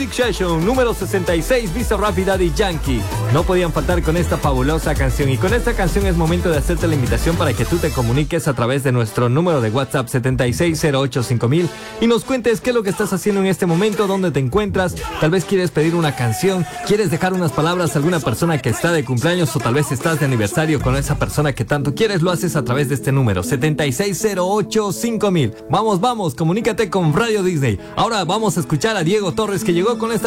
Music Session número 66, Bizarrap y Daddy Yankee. No podían faltar con esta fabulosa canción. Y con esta canción es momento de hacerte la invitación para que tú te comuniques a través de nuestro número de WhatsApp 76085000 y nos cuentes qué es lo que estás haciendo en este momento, dónde te encuentras. Tal vez quieres pedir una canción, quieres dejar unas palabras a alguna persona que está de cumpleaños o tal vez estás de aniversario con esa persona que tanto quieres. Lo haces a través de este número 76085000. Vamos, comunícate con Radio Disney. Ahora vamos a escuchar a Diego Torres, que llegó con esta